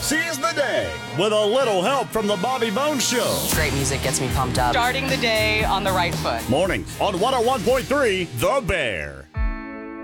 seize the day with a little help from the Bobby Bones Show. Great music gets me pumped up. Starting the day on the right foot. Mornings on 101.3 The Bear.